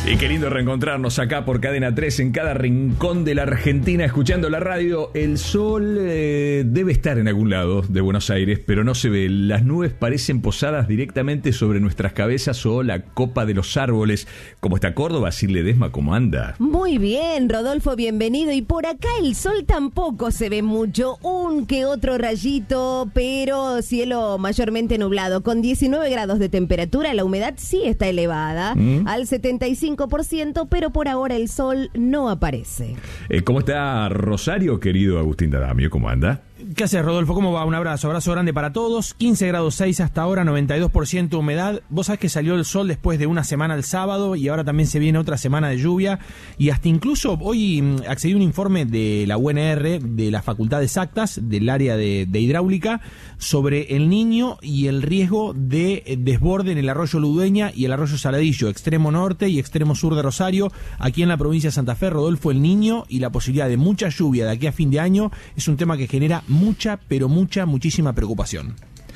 Y qué lindo reencontrarnos acá por Cadena 3 en cada rincón de la Argentina escuchando la radio. El sol debe estar en algún lado de Buenos Aires, pero no se ve. Las nubes parecen posadas directamente sobre nuestras cabezas o la copa de los árboles. ¿Cómo está Córdoba? Sir Ledesma, ¿cómo anda? Muy bien, Rodolfo, bienvenido. Y por acá el sol tampoco se ve mucho, un que otro rayito, pero cielo mayormente nublado. Con 19 grados de temperatura, la humedad sí está elevada al 75%, pero por ahora el sol no aparece. ¿Cómo está Rosario, querido Agustín D'Adamio? ¿Cómo anda? ¿Qué haces, Rodolfo? ¿Cómo va? Un abrazo grande para todos. 15 grados 6 hasta ahora, 92% humedad. Vos sabés que salió el sol después de una semana el sábado y ahora también se viene otra semana de lluvia. Y hasta incluso hoy accedí a un informe de la UNR, de la Facultad de Exactas, del área de hidráulica, sobre el Niño y el riesgo de desborde en el arroyo Ludueña y el arroyo Saladillo, extremo norte y extremo sur de Rosario. Aquí en la provincia de Santa Fe, Rodolfo, el Niño y la posibilidad de mucha lluvia de aquí a fin de año es un tema que genera muchísima preocupación.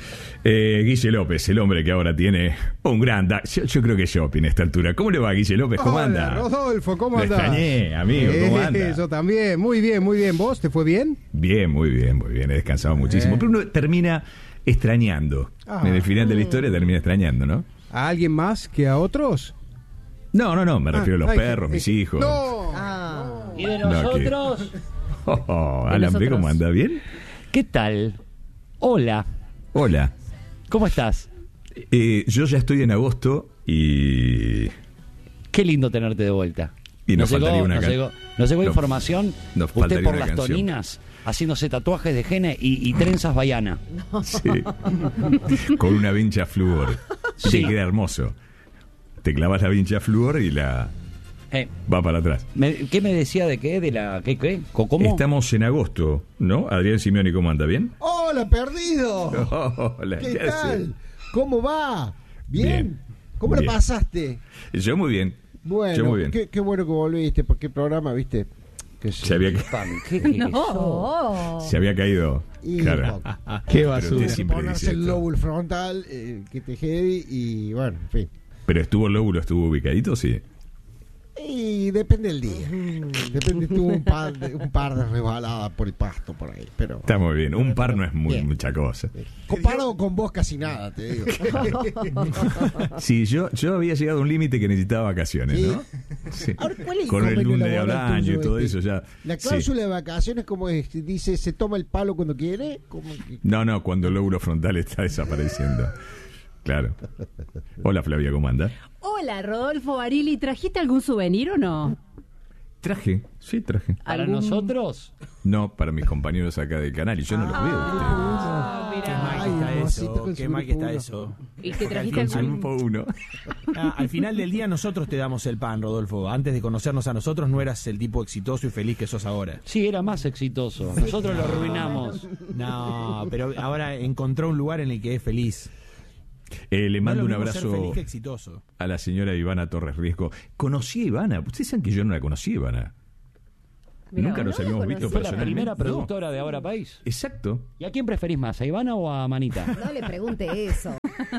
Guille López, el hombre que ahora tiene un gran... Yo creo que shopping a esta altura. ¿Cómo le va, Guille López? ¿Cómo anda? Rodolfo, ¿cómo andás? Me extrañé, amigo, ¿cómo anda? Yo también, muy bien. ¿Vos? ¿Te fue bien? Bien, muy bien. He descansado muchísimo. Pero uno termina extrañando. En el final de la historia termina extrañando, ¿no? ¿A alguien más que a otros? No, me refiero a los perros, mis hijos. No. ¿Y de nosotros? Alan B, ¿cómo anda? ¿Bien? ¿Qué tal? Hola. ¿Cómo estás? Yo ya estoy en agosto y... Qué lindo tenerte de vuelta. Y nos faltaría una canción. Nos llegó información. Nos usted faltaría por una las canción. toninas, haciéndose tatuajes de henna y trenzas baiana. Sí. Con una vincha flúor. Sí. Que queda hermoso. Te clavas la vincha flúor y la... va para atrás. ¿Qué me decía de qué? ¿De la qué? ¿Cómo? Estamos en agosto, ¿no? Adrián Simeoni, ¿cómo anda? ¿Bien? ¡Hola, perdido! Hola, ¿Qué haces? tal? ¿Cómo va? ¿Bien? ¿Cómo Bien. lo pasaste? Yo muy bien. Bueno, Yo muy bien. Qué bueno que volviste, porque el programa, viste, que Se había, No. se había caído. Y Claro. qué basura. basura. Ponerse el lóbulo frontal, que te heavy, y bueno, en fin. Pero estuvo el lóbulo, estuvo ubicadito, sí. Y depende del día. Depende, tuvo un par de resbaladas por el pasto por ahí, pero Está muy bien. Un par no es Bien. mucha cosa. comparado con vos casi nada, te digo. Sí, yo había llegado a un límite que necesitaba vacaciones, ¿no? Sí. Ahora, ¿cuál es el Con el convenio lunes de laboral año y tuyo, todo eso ya. La Sí. cláusula de vacaciones, como dice, se toma el palo cuando quiere. No, cuando el lóbulo frontal está desapareciendo. Claro. Hola, Flavia, ¿cómo anda? Hola, Rodolfo Barili, ¿trajiste algún souvenir o no? Traje. ¿Para ¿Algún- nosotros? No, para mis compañeros acá del canal, y yo no los veo. Ah, Qué mirá. mal que Ay, está hermosito eso, con qué su mal que está grupo eso. ¿Y que trajiste Con su algún... grupo 1. Al final del día nosotros te damos el pan, Rodolfo. Antes de conocernos a nosotros no eras el tipo exitoso y feliz que sos ahora. Sí, era más exitoso. Nosotros lo arruinamos. No, pero ahora encontró un lugar en el que es feliz. Le mando No un es lo mismo ser abrazo feliz que exitoso. a la señora Ivana Torres Riesco. Conocí a Ivana. Ustedes saben que yo no la conocí, Ivana. Mirá, Nunca nos no la habíamos visto conocí. ¿Fue la personalmente. primera No. productora de Ahora País? Exacto. ¿Y a quién preferís más, a Ivana o a Manita? No le pregunte eso.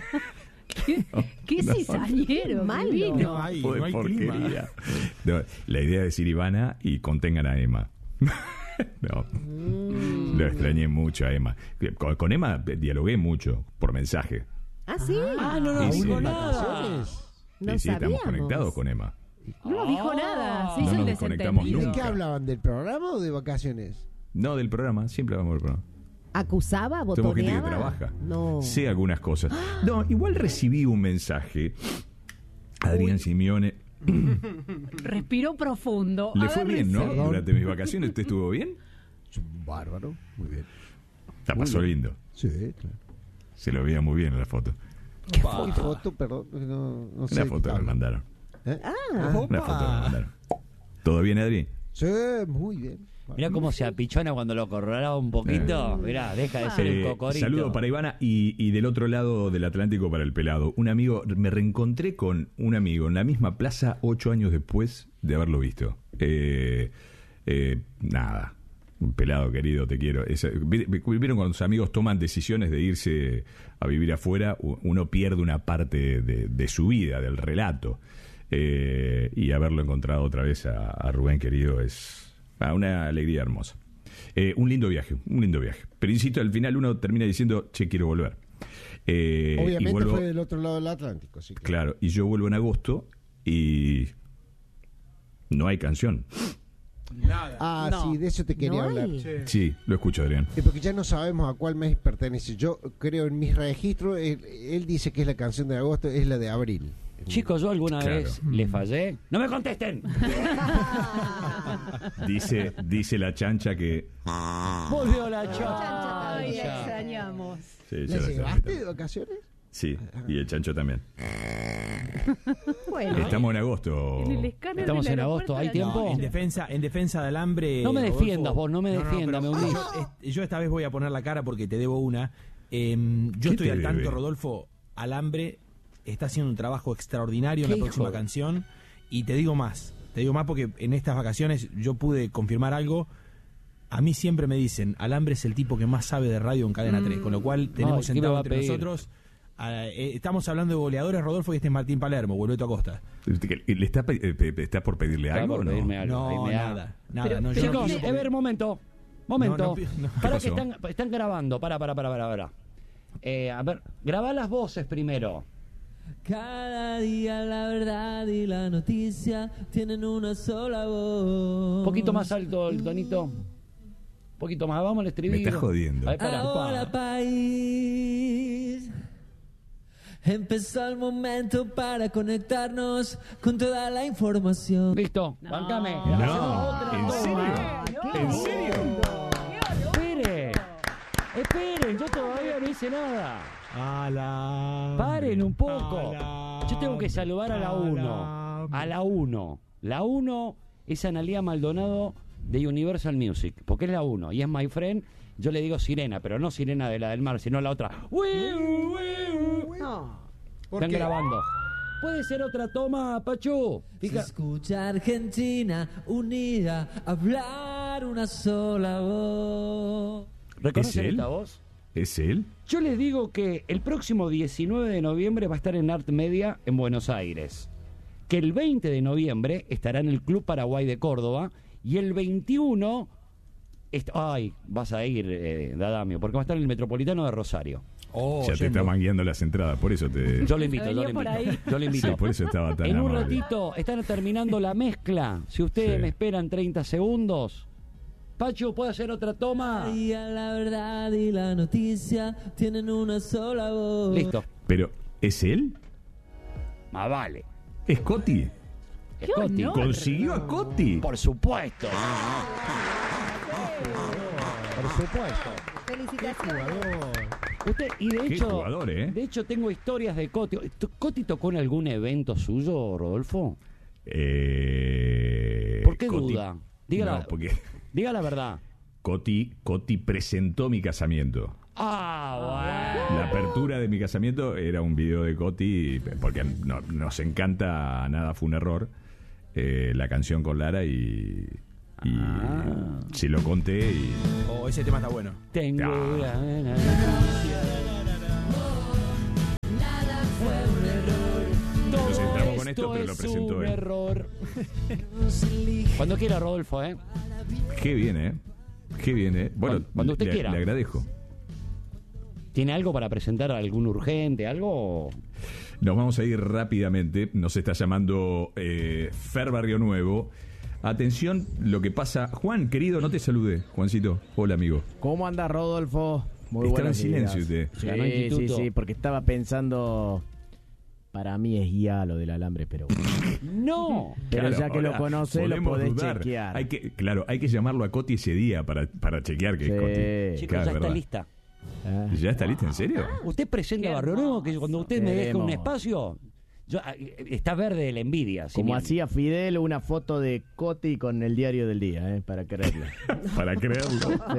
¿Qué cizañero? Malo. Divino. No hay Tipo de clima. porquería. No, la idea es decir Ivana y contengan a Emma. No, lo extrañé mucho a Emma. Con Emma dialogué mucho por mensaje. ¿Ah, sí? No Sí, dijo sí. nada. No Y sí, estamos sabíamos. conectados con Emma. No dijo nada, se No hizo el nos conectamos desentendido. ¿De nunca. qué hablaban? ¿Del programa o de vacaciones? No del programa, siempre hablamos del programa. ¿Acusaba? Somos gente que ¿Botoneaba? trabaja. No. Sé algunas cosas. No, igual recibí un mensaje. Adrián Simeone. Respiró profundo. Le A fue ver, bien, ¿no? sí. Durante mis vacaciones, ¿usted estuvo bien? Bárbaro, muy bien. La pasó lindo. Sí, claro. Se lo veía muy bien en la foto. ¿Qué foto? Perdón, no sé. Una foto que me mandaron. Una foto que me mandaron. ¿Todo bien, Adri? Sí, muy bien. Mirá cómo se apichona cuando lo corralaba un poquito. Mirá, deja de ser un cocorito. Saludo para Ivana y del otro lado del Atlántico para el pelado. Un amigo, me reencontré con un amigo en la misma plaza 8 años después de haberlo visto. Nada, un pelado querido, te quiero. ¿Vieron cuando los amigos toman decisiones de irse a vivir afuera? Uno pierde una parte de su vida, del relato. Y haberlo encontrado otra vez a Rubén querido es una alegría hermosa. Un lindo viaje. Pero insisto, al final uno termina diciendo, che, quiero volver. Obviamente y vuelvo, fue del otro lado del Atlántico. Así que... Claro, y yo vuelvo en agosto y no hay canción. Nada. Sí, de eso te quería hablar. Sí, lo escucho, Adrián. Porque ya no sabemos a cuál mes pertenece. Yo creo en mis registros, él dice que es la canción de agosto, es la de abril. Chicos, yo alguna Claro. vez le fallé. ¡No me contesten! Dice la chancha que... Volvió la chancha. Ay, la extrañamos. Sí, ¿La llevaste de vacaciones? Sí, y el chancho también. Bueno, Estamos en agosto. En el escáner Estamos del en aeropuerto agosto, ¿hay la tiempo? En defensa del hambre. No me Rodolfo. defiendas vos, no me defiendas, pero me hundís. yo esta vez voy a poner la cara porque te debo una. Yo ¿Qué estoy te al tanto, debe? Rodolfo. Alambre está haciendo un trabajo extraordinario en la ¿Qué próxima hijo? canción. Y te digo más porque en estas vacaciones yo pude confirmar algo. A mí siempre me dicen, Alambre es el tipo que más sabe de radio en Cadena 3, con lo cual tenemos Ay, ¿qué me va sentado a entre pedir? nosotros. Estamos hablando de goleadores, Rodolfo, y este es Martín Palermo, Boleto Acosta. ¿Está por pedirle Está algo por o no? pedirme algo. No, Ahí me da. nada. Pero- No, yo pero no Chicos, pido a ver, momento. Momento. No. Para ¿Qué que pasó? están grabando. Para. A ver, grabá las voces primero. Cada día la verdad y la noticia tienen una sola voz. Un poquito más alto el tonito. Un poquito más, vamos al estribillo. Me estás jodiendo. Ahí, para. Ahora país, empezó el momento para conectarnos con toda la información. Listo, No. bancame. No, Hacemos otra ¿en toma. serio? ¿En serio? Esperen, yo todavía no hice nada. Alambre. Paren un poco. Alambre. Yo tengo que saludar a la 1. A la 1. La 1 es Analía Maldonado de Universal Music, porque es la 1 y es My Friend. Yo le digo Sirena, pero no Sirena de la del mar, sino la otra. Están grabando. ¿Puede ser otra toma, Pachu? Se Fija- escucha Argentina unida, hablar una sola voz. ¿Reconocen ¿Es él? esta voz? ¿Es él? Yo les digo que el próximo 19 de noviembre va a estar en Art Media en Buenos Aires. Que el 20 de noviembre estará en el Club Paraguay de Córdoba. Y el 21... vas a ir, Dadamio, porque va a estar en el Metropolitano de Rosario. Ya te está mangueando las entradas, por eso te... Yo lo invito, Venía por ahí. Yo lo invito. Sí, por eso estaba tan En un amable. ratito están terminando la mezcla. Si ustedes Sí. me esperan 30 segundos... Pachu, ¿puedo hacer otra toma? Y a la verdad y la noticia tienen una sola voz. Listo. Pero, ¿es él? Más vale. ¿Es Coti? Scotty. honor. ¿Consiguió a Coti? Por supuesto. Por supuesto. felicitaciones. Usted, y de Qué hecho, jugador, ¿eh? de hecho tengo historias de Coti. ¿Coti tocó en algún evento suyo, Rodolfo? ¿Por qué Coti- duda? Dígala, No, porque diga la verdad. Coti presentó mi casamiento. Ah, La apertura de mi casamiento era un video de Coti, porque nos encanta Nada Fue un Error, la canción con Lara y se lo conté y... Oh, ese tema está bueno. Tengo Ah. una noticia. Entonces entramos con esto, Todo pero lo es presentó un él. error. Cuando quiera, Rodolfo, ¿eh? Qué bien, ¿eh? Qué bien, ¿eh? Bueno, Cuando usted le, quiera. le agradezco. ¿Tiene algo para presentar? ¿Algún urgente? ¿Algo? Nos vamos a ir rápidamente. Nos está llamando Fer Barrio Nuevo. Atención, lo que pasa. Juan, querido, no te saludé. Juancito, hola, amigo. ¿Cómo anda Rodolfo? Muy Estaba en buenos silencio días. usted. Ganó Sí, Instituto. sí, porque estaba pensando... Para mí es guía lo del alambre, pero... ¡No! Pero Claro, ya que lo ahora conoce, lo podemos podés dudar. chequear. Claro, hay que llamarlo a Coti ese día para chequear que es Coti. Sí. Chicos, Claro, ya está verdad. lista. Ah. ¿Ya está lista? ¿En serio? Usted presenta Qué Barrio Nuevo, que cuando usted me deja un Queremos. espacio, está verde de la envidia. si Como me- hacía Fidel, una foto de Coti con el diario del día, para creerlo. Para creerlo.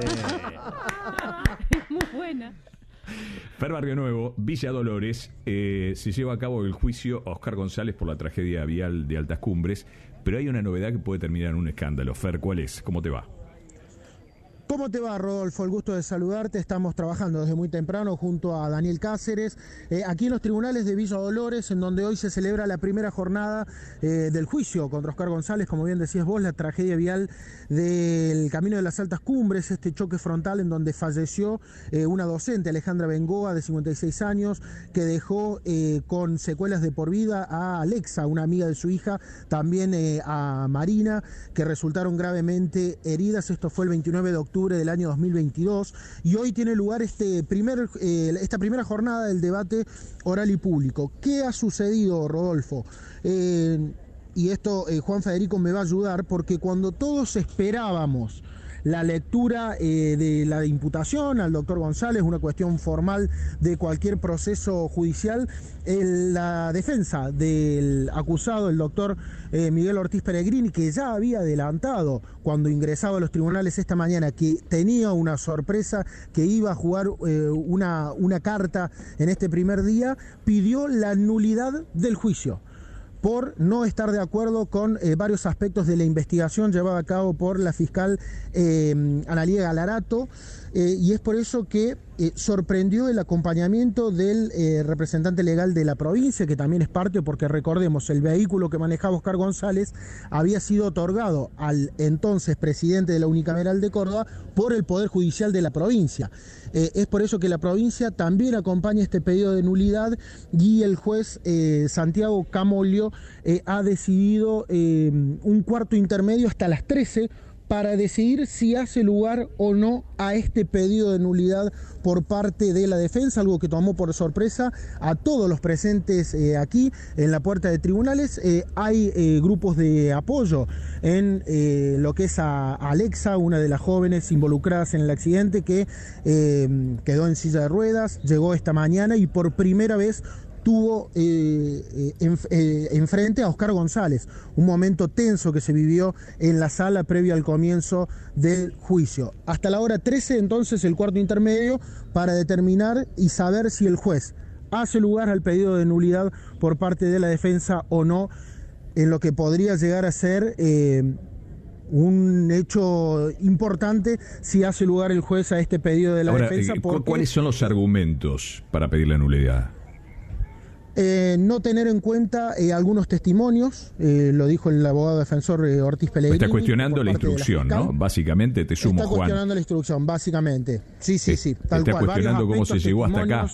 Sí. Muy buena. Fer Barrio Nuevo, Villa Dolores, se lleva a cabo el juicio a Oscar González por la tragedia vial de Altas Cumbres, pero hay una novedad que puede terminar en un escándalo. Fer, ¿cuál es? ¿Cómo te va? ¿Cómo te va, Rodolfo? El gusto de saludarte. Estamos trabajando desde muy temprano junto a Daniel Cáceres, aquí en los tribunales de Villa Dolores, en donde hoy se celebra la primera jornada del juicio contra Oscar González, como bien decías vos, la tragedia vial del Camino de las Altas Cumbres, este choque frontal en donde falleció una docente, Alejandra Bengoa, de 56 años, que dejó con secuelas de por vida a Alexa, una amiga de su hija, también a Marina, que resultaron gravemente heridas. Esto fue el 29 de octubre del año 2022 y hoy tiene lugar esta primera jornada del debate oral y público. ¿Qué ha sucedido, Rodolfo? Y esto Juan Federico me va a ayudar, porque cuando todos esperábamos la lectura de la imputación al doctor González, una cuestión formal de cualquier proceso judicial, la defensa del acusado, el doctor Miguel Ortiz Pellegrini, que ya había adelantado cuando ingresaba a los tribunales esta mañana que tenía una sorpresa, que iba a jugar una carta en este primer día, pidió la nulidad del juicio por no estar de acuerdo con varios aspectos de la investigación llevada a cabo por la fiscal Analía Galarato, y es por eso que sorprendió el acompañamiento del representante legal de la provincia, que también es parte, porque recordemos, el vehículo que manejaba Oscar González había sido otorgado al entonces presidente de la Unicameral de Córdoba por el Poder Judicial de la provincia. Es por eso que la provincia también acompaña este pedido de nulidad, y el juez Santiago Camolio ha decidido un cuarto intermedio hasta las 13 para decidir si hace lugar o no a este pedido de nulidad por parte de la defensa, algo que tomó por sorpresa a todos los presentes aquí en la puerta de tribunales. Hay grupos de apoyo en lo que es a Alexa, una de las jóvenes involucradas en el accidente, que quedó en silla de ruedas, llegó esta mañana y por primera vez tuvo enfrente a Oscar González, un momento tenso que se vivió en la sala previo al comienzo del juicio. Hasta la hora 13, entonces, el cuarto intermedio para determinar y saber si el juez hace lugar al pedido de nulidad por parte de la defensa o no, en lo que podría llegar a ser un hecho importante si hace lugar el juez a este pedido de la defensa. Porque ¿cuáles son los argumentos para pedir la nulidad? No tener en cuenta algunos testimonios, lo dijo el abogado defensor Ortiz Pellegrini. Está cuestionando la instrucción, ¿no? Básicamente, te sumo, Juan. Está cuestionando la instrucción, básicamente. Sí, tal está cual. Cuestionando cómo se llegó hasta acá.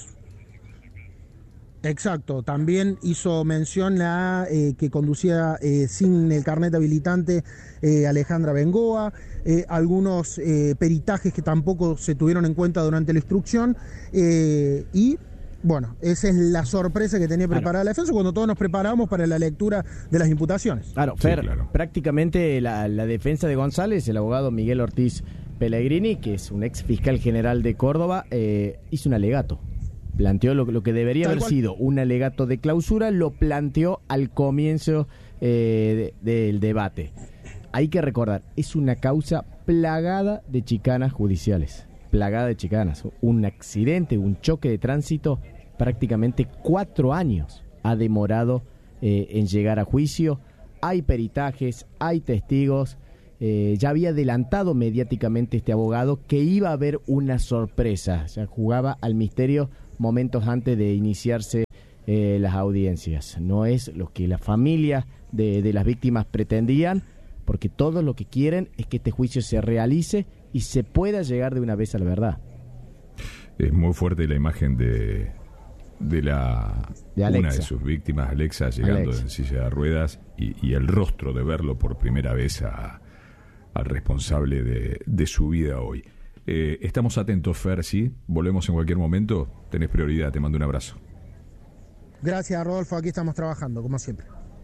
Exacto, también hizo mención a que conducía sin el carnet habilitante Alejandra Bengoa, algunos peritajes que tampoco se tuvieron en cuenta durante la instrucción, y bueno, esa es la sorpresa que tenía preparada la defensa cuando todos nos preparamos para la lectura de las imputaciones. Claro, Fer, prácticamente la defensa de González, el abogado Miguel Ortiz Pellegrini, que es un ex fiscal general de Córdoba, hizo un alegato. Planteó lo que debería haber sido un alegato de clausura, lo planteó al comienzo del debate. Hay que recordar, es una causa plagada de chicanas judiciales. Plagada de chicanas, un accidente, un choque de tránsito, prácticamente 4 años ha demorado en llegar a juicio. Hay peritajes, hay testigos, ya había adelantado mediáticamente este abogado que iba a haber una sorpresa, ya jugaba al misterio momentos antes de iniciarse las audiencias. No es lo que la familia de las víctimas pretendían, porque todos lo que quieren es que este juicio se realice y se pueda llegar de una vez a la verdad. Es muy fuerte la imagen de una de sus víctimas, Alexa, llegando en silla de ruedas, y el rostro de verlo por primera vez al responsable de su vida hoy. Estamos atentos, Fer, ¿sí? Volvemos en cualquier momento. Tenés prioridad, te mando un abrazo. Gracias, Rodolfo, aquí estamos trabajando, como siempre.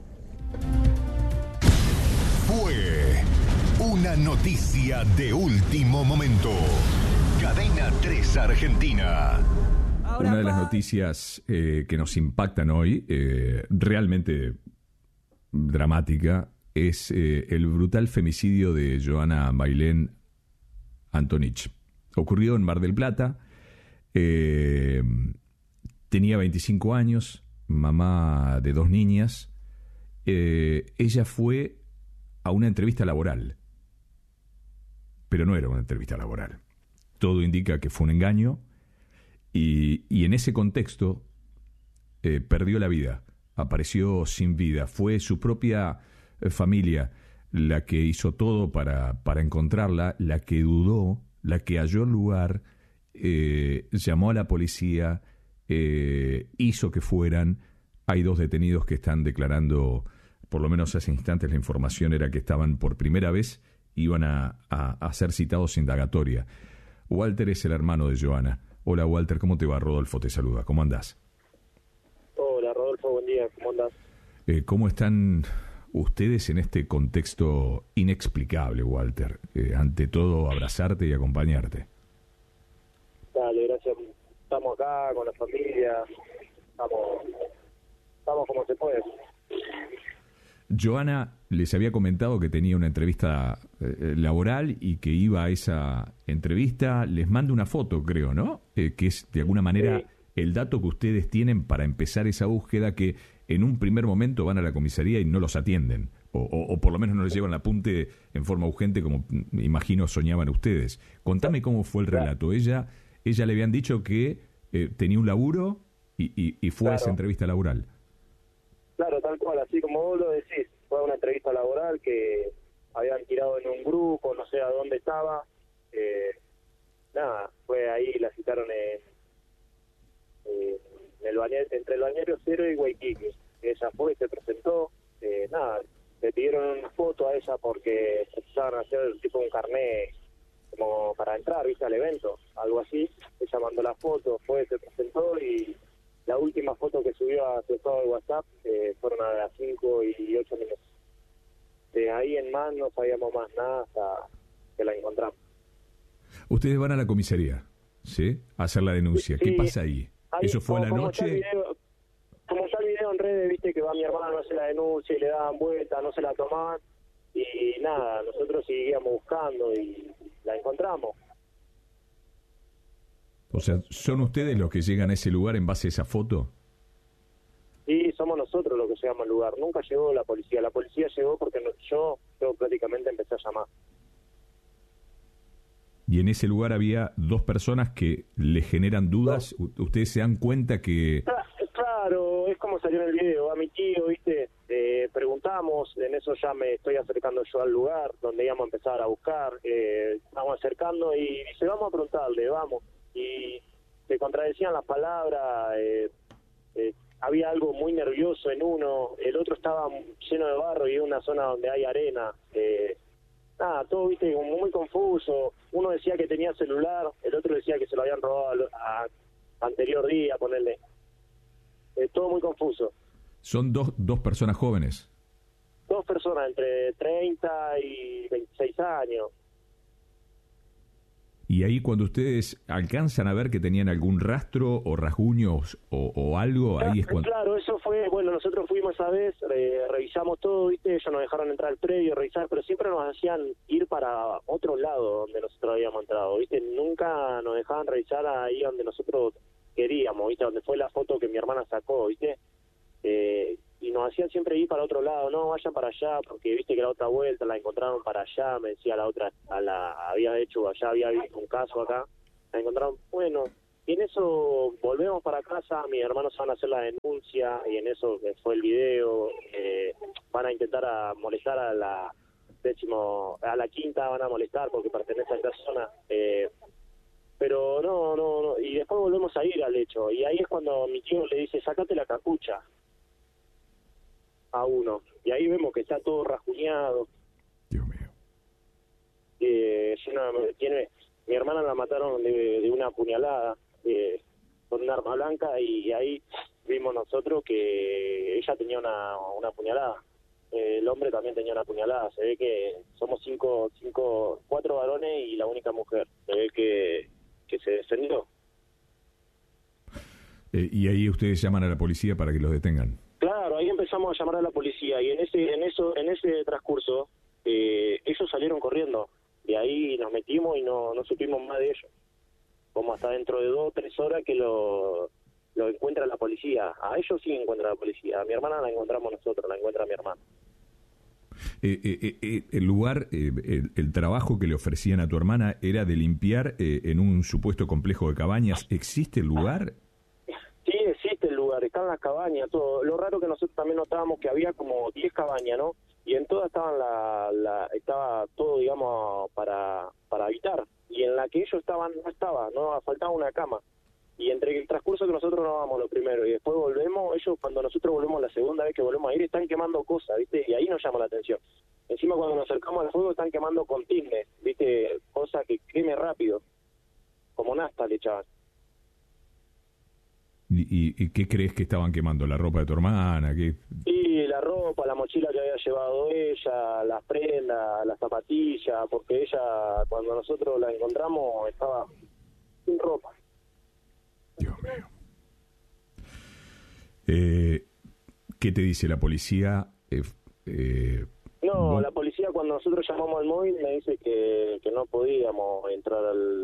Fue una noticia de último momento. Cadena 3 Argentina. Una de las noticias que nos impactan hoy, realmente dramática, es el brutal femicidio de Joana Mailén Antonich. Ocurrió en Mar del Plata. Tenía 25 años, mamá de 2 niñas. Ella fue a una entrevista laboral, pero no era una entrevista laboral. Todo indica que fue un engaño y en ese contexto perdió la vida, apareció sin vida. Fue su propia familia la que hizo todo para encontrarla, la que dudó, la que halló el lugar, llamó a la policía, hizo que fueran. Hay 2 detenidos que están declarando, por lo menos hace instantes la información era que estaban por primera vez, iban a ser citados indagatoria. Walter es el hermano de Joana. Hola Walter, ¿cómo te va? Rodolfo te saluda, ¿cómo andás? Hola Rodolfo, buen día, ¿cómo andás? ¿Cómo están ustedes en este contexto inexplicable, Walter? Ante todo, abrazarte y acompañarte. Dale, gracias. Estamos acá con la familia, estamos como se puede. Joana les había comentado que tenía una entrevista laboral y que iba a esa entrevista. Les mando una foto, creo, ¿no? Que es de alguna manera el dato que ustedes tienen para empezar esa búsqueda, que en un primer momento van a la comisaría y no los atienden. O por lo menos no les llevan el apunte en forma urgente como imagino soñaban ustedes. Contame cómo fue el relato. Ella le habían dicho que tenía un laburo y fue a esa entrevista laboral. Claro, tal cual, así como vos lo decís, fue una entrevista laboral que habían tirado en un grupo, no sé a dónde estaba, fue ahí, la citaron en el entre el Bañero Cero y Guayquique. Ella fue, se presentó, le pidieron una foto a ella porque precisaban hacer tipo un carnet como para entrar, viste, al evento, algo así. Ella mandó la foto, fue, se presentó y la última foto que subió a su estado de WhatsApp fueron a las 5 y 8 minutos. De ahí en más no sabíamos más nada hasta que la encontramos. Ustedes van a la comisaría, ¿sí? A hacer la denuncia. ¿Qué pasa ahí? ¿Eso fue a la noche? Como está el video en redes, viste que va mi hermano a hacer la denuncia y le daban vuelta, no se la tomaban. Y nada, nosotros seguíamos buscando y la encontramos. O sea, ¿son ustedes los que llegan a ese lugar en base a esa foto? Sí, somos nosotros los que llegamos al lugar. Nunca llegó la policía. La policía llegó porque yo prácticamente empecé a llamar. Y en ese lugar había 2 personas que le generan dudas. ¿Ustedes se dan cuenta que...? Claro, es como salió en el video. A mi tío, viste, preguntamos, en eso ya me estoy acercando yo al lugar donde íbamos a empezar a buscar. Estamos acercando y dice, vamos a preguntarle, vamos. Y se contradecían las palabras, había algo muy nervioso en uno, el otro estaba lleno de barro y en una zona donde hay arena, todo, viste, como muy confuso. Uno decía que tenía celular, el otro decía que se lo habían robado anterior día, ponerle. Todo muy confuso. ¿Son dos personas jóvenes? 2 personas entre 30 y 26 años. Y ahí cuando ustedes alcanzan a ver que tenían algún rastro o rasguños o algo, ahí es cuando... Claro, eso fue, bueno, nosotros fuimos esa vez, revisamos todo, viste, ellos nos dejaron entrar al predio, revisar, pero siempre nos hacían ir para otro lado donde nosotros habíamos entrado, viste, nunca nos dejaban revisar ahí donde nosotros queríamos, viste, donde fue la foto que mi hermana sacó, viste, y nos hacían siempre ir para otro lado, no, vayan para allá, porque viste que la otra vuelta la encontraron para allá, me decía la otra, había hecho allá, había visto un caso acá, la encontraron, bueno, y en eso volvemos para casa, mis hermanos van a hacer la denuncia, y en eso fue el video, van a intentar molestar a la quinta, van a molestar porque pertenece a esta zona, pero no, y después volvemos a ir al hecho, y ahí es cuando mi tío le dice, sacate la capucha a uno, y ahí vemos que está todo rasguñado. Dios mío. Mi hermana la mataron de una puñalada con un arma blanca, y ahí vimos nosotros que ella tenía una puñalada. El hombre también tenía una puñalada. Se ve que somos 4 varones y la única mujer. Se ve que se defendió. Y ahí ustedes llaman a la policía para que los detengan. Claro, ahí empezamos a llamar a la policía y en ese transcurso ellos salieron corriendo. De ahí nos metimos y no supimos más de ellos. Como hasta dentro de 2 o 3 horas que lo encuentra la policía. A ellos sí encuentra la policía. A mi hermana la encontramos nosotros, la encuentra mi hermana. El lugar, el trabajo que le ofrecían a tu hermana era de limpiar en un supuesto complejo de cabañas. ¿Existe el lugar? Sí, existe el lugar, están las cabañas, todo. Lo raro que nosotros también notábamos que había como 10 cabañas, ¿no? Y en todas estaban estaba todo, digamos, para habitar. Y en la que ellos estaban, no faltaba una cama. Y entre el transcurso que nosotros nos vamos lo primero y después volvemos, ellos cuando nosotros volvemos la segunda vez que volvemos a ir están quemando cosas, ¿viste? Y ahí nos llama la atención. Encima cuando nos acercamos al fuego están quemando con tines, ¿viste? Cosas que queme rápido, como nafta le echaban. ¿Y qué crees que estaban quemando? ¿La ropa de tu hermana? ¿Qué? Sí, la ropa, la mochila que había llevado ella, las prendas, las zapatillas, porque ella cuando nosotros la encontramos estaba sin ropa. Dios mío. ¿Qué te dice la policía? No, la policía cuando nosotros llamamos al móvil me dice que no podíamos entrar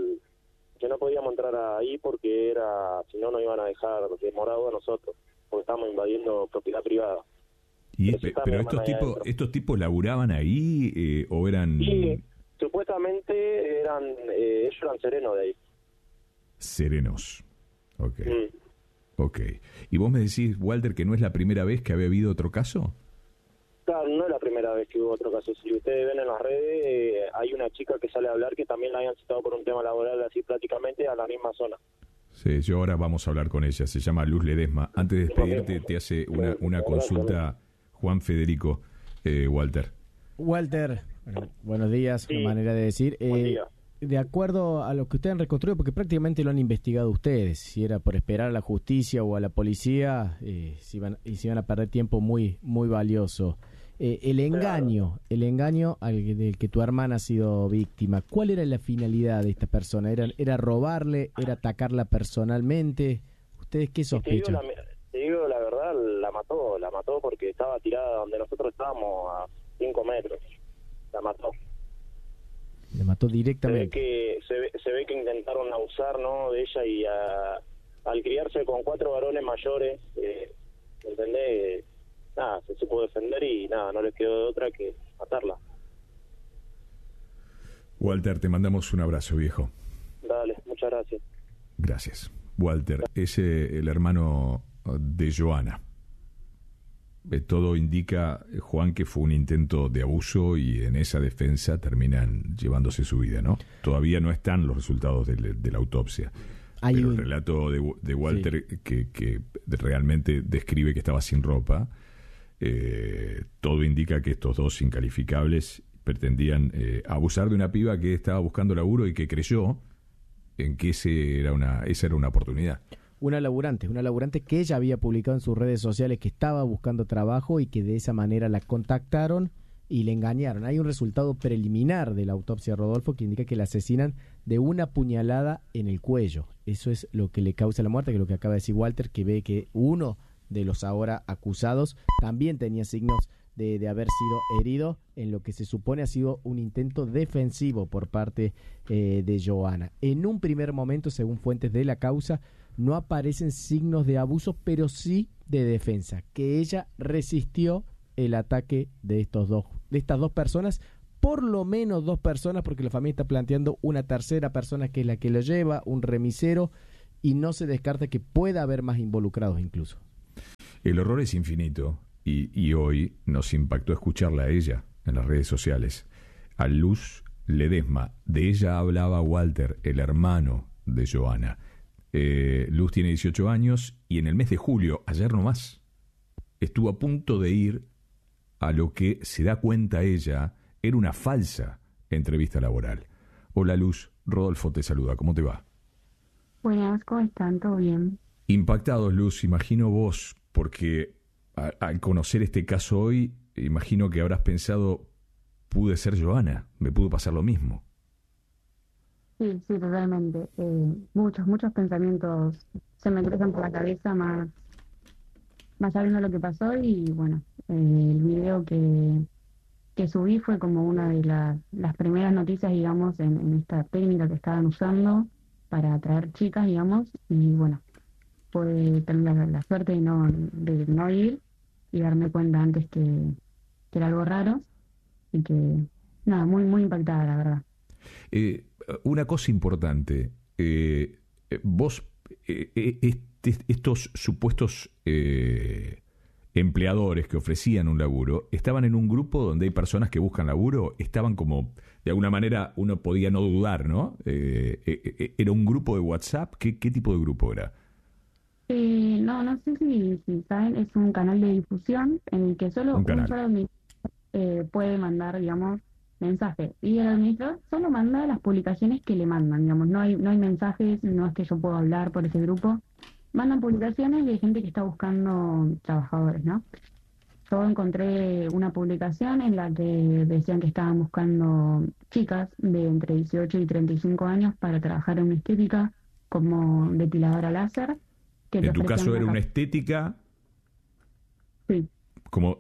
ahí porque si no nos iban a dejar demorado a nosotros, porque estamos invadiendo propiedad privada. Pero estos tipos laburaban ahí o eran... Sí, supuestamente ellos eran serenos de ahí. Serenos. Ok. Ok. ¿Y vos me decís, Walter, que no es la primera vez que había habido otro caso? Claro, no es la primera vez que hubo otro caso. Si ustedes ven en las redes, hay una chica que sale a hablar que también la habían citado por un tema laboral, así prácticamente a la misma zona. Sí, yo ahora vamos a hablar con ella. Se llama Luz Ledesma. Antes de despedirte, te hace una consulta Juan Federico, Walter. Walter, buenos días, Sí. una manera de decir. Buen día. De acuerdo a lo que ustedes han reconstruido, porque prácticamente lo han investigado ustedes, si era por esperar a la justicia o a la policía, se iban a perder tiempo muy muy valioso. El engaño del que tu hermana ha sido víctima, ¿cuál era la finalidad de esta persona? ¿Era robarle? ¿Era atacarla personalmente? ¿Ustedes qué sospechan? Te digo la verdad, la mató porque estaba tirada donde nosotros estábamos a 5 metros. La mató. Le mató directamente. Se ve que intentaron abusar, ¿no?, de ella y al criarse con 4 varones mayores, ¿entendés? Nada, se supo defender y nada, no les quedó de otra que matarla. Walter, te mandamos un abrazo, viejo. Dale, muchas gracias. Gracias. Walter, es el hermano de Joana. Todo indica, Juan, que fue un intento de abuso y en esa defensa terminan llevándose su vida, ¿no? Todavía no están los resultados de la autopsia. Pero el relato de Walter, sí, que realmente describe que estaba sin ropa, todo indica que estos dos incalificables pretendían abusar de una piba que estaba buscando laburo y que creyó en que esa era una oportunidad. Una laburante que ella había publicado en sus redes sociales que estaba buscando trabajo y que de esa manera la contactaron y le engañaron. Hay un resultado preliminar de la autopsia, Rodolfo, que indica que la asesinan de una puñalada en el cuello. Eso es lo que le causa la muerte, que es lo que acaba de decir Walter, que ve que uno de los ahora acusados también tenía signos de haber sido herido en lo que se supone ha sido un intento defensivo por parte de Joana. En un primer momento, según fuentes de la causa, no aparecen signos de abuso, pero sí de defensa, que ella resistió el ataque de estas dos personas, por lo menos 2 personas, porque la familia está planteando una tercera persona que es la que lo lleva, un remisero, y no se descarta que pueda haber más involucrados incluso. El horror es infinito y hoy nos impactó escucharla a ella en las redes sociales, a Luz Ledesma. De ella hablaba Walter, el hermano de Joana. Luz tiene 18 años y en el mes de julio, ayer nomás, estuvo a punto de ir a lo que se da cuenta ella era una falsa entrevista laboral. Hola Luz, Rodolfo te saluda, ¿cómo te va? Buenas, ¿cómo están? ¿Todo bien? Impactados, Luz, imagino vos, porque al conocer este caso hoy, imagino que habrás pensado, pude ser Joana, me pudo pasar lo mismo. Sí, totalmente. Muchos pensamientos se me cruzan por la cabeza, más sabiendo lo que pasó y bueno, el video que subí fue como una de las primeras noticias, digamos, en esta técnica que estaban usando para atraer chicas, digamos, y bueno, pude tener la suerte de no ir y darme cuenta antes que era algo raro. Así que, nada, muy, muy impactada, la verdad. Una cosa importante, vos, estos supuestos empleadores que ofrecían un laburo, ¿estaban en un grupo donde hay personas que buscan laburo? Estaban como, de alguna manera, uno podía no dudar, ¿no? ¿Era un grupo de WhatsApp? ¿Qué tipo de grupo era? No sé si saben, es un canal de difusión en el que solo un solo administrador puede mandar, digamos, mensajes. Y el administrador solo manda las publicaciones que le mandan, digamos, no hay mensajes, no es que yo pueda hablar por ese grupo. Mandan publicaciones de gente que está buscando trabajadores, ¿no? Yo encontré una publicación en la que decían que estaban buscando chicas de entre 18 y 35 años para trabajar en una estética como depiladora láser. En tu caso era una estética. Sí. Como,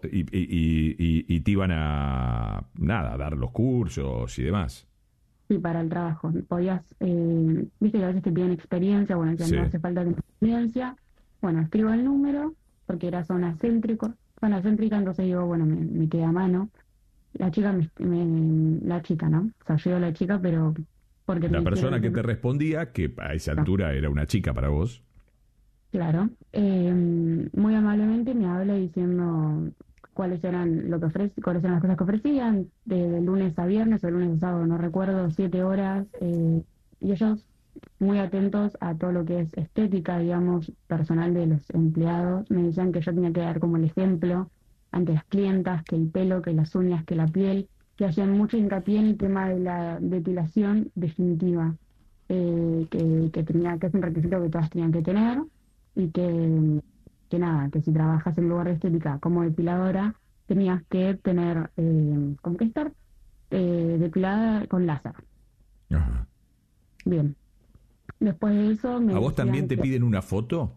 y te iban a dar los cursos y demás. Sí, para el trabajo. Podías, viste que a veces te piden experiencia, bueno, ya no hace falta tener experiencia. Bueno, escribo el número, porque era zona céntrica, entonces digo, bueno, me queda a mano. La chica, la chica, ¿no? O sea, yo la chica, pero porque la persona que te respondía, que a esa altura era una chica para vos. Claro, muy amablemente me habla diciendo cuáles eran cuáles eran las cosas que ofrecían, de lunes a viernes o de lunes a sábado, no recuerdo, 7 horas, y ellos muy atentos a todo lo que es estética, digamos, personal de los empleados. Me decían que yo tenía que dar como el ejemplo ante las clientas, que el pelo, que las uñas, que la piel, que hacían mucho hincapié en el tema de la depilación definitiva, que es un requisito que todas tenían que tener. Y que nada, que si trabajas en lugar de estética como depiladora, tenías que tener, como que estar depilada con láser. Ajá. Bien. Después de eso... ¿A vos también te piden una foto?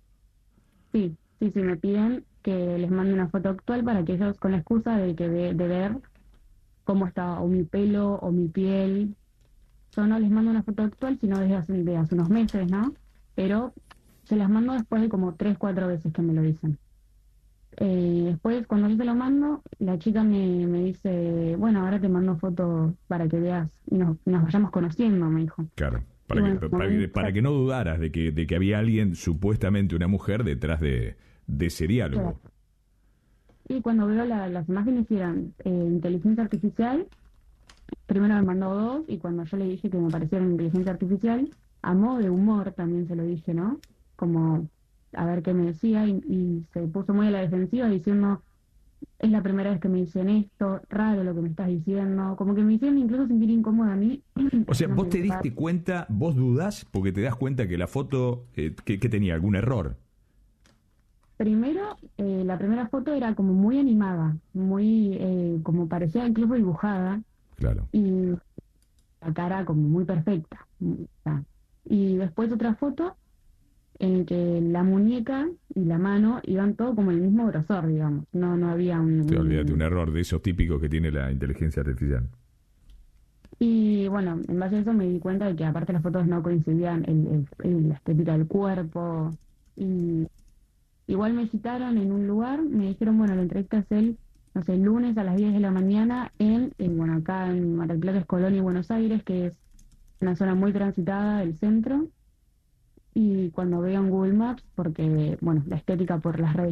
Sí, me piden que les mande una foto actual para que ellos, con la excusa de ver cómo está o mi pelo o mi piel, yo no les mando una foto actual, sino desde hace unos meses, ¿no? Pero... se las mando después de como 3-4 veces que me lo dicen. Después, cuando yo se lo mando, la chica me dice, bueno, ahora te mando fotos para que veas y nos vayamos conociendo, me dijo. Claro, para que no dudaras de que había alguien, supuestamente una mujer, detrás de ese diálogo. Claro. Y cuando veo las imágenes que eran inteligencia artificial, primero me mandó 2, y cuando yo le dije que me parecieron inteligencia artificial, a modo de humor también se lo dije, ¿no? Como a ver qué me decía, y se puso muy a la defensiva diciendo, es la primera vez que me dicen esto, raro lo que me estás diciendo, como que me hicieron incluso sentir incómoda a mí. O sea, vos te diste cuenta, vos dudás porque te das cuenta que la foto, que tenía algún error. Primero, la primera foto era como muy animada, muy, como parecía incluso dibujada. Claro. Y la cara como muy perfecta. Y después otra foto en que la muñeca y la mano iban todo como el mismo grosor, digamos. No había olvídate, un error de esos típicos que tiene la inteligencia artificial. Y bueno, en base a eso me di cuenta de que aparte las fotos no coincidían en la estética del cuerpo. Y igual me citaron en un lugar, me dijeron, bueno, la entrevista es el lunes a las 10 de la mañana acá en Mar del Plata, Escolón y Buenos Aires, que es una zona muy transitada del centro. Y cuando veo en Google Maps, porque, bueno, la estética por las redes